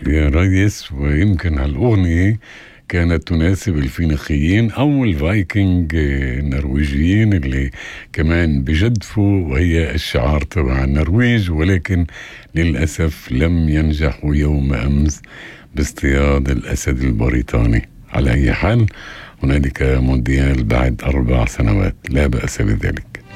يا ريس. ويمكن هالأغنية كانت تناسب الفينيقيين أو الفايكنج النرويجيين اللي كمان بجدفوا، وهي الشعار تبع النرويج، ولكن للأسف لم ينجحوا يوم أمس باصطياد الأسد البريطاني. على أي حال، هنالك مونديال بعد 4 سنوات، لا بأس بذلك.